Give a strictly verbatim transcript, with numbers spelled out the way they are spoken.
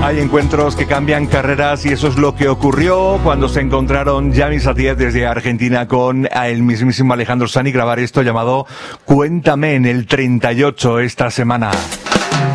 Hay encuentros que cambian carreras y eso es lo que ocurrió cuando se encontraron Yami Satíez desde Argentina con el mismísimo Alejandro Sanz y grabar esto llamado Cuéntame en el treinta y ocho esta semana.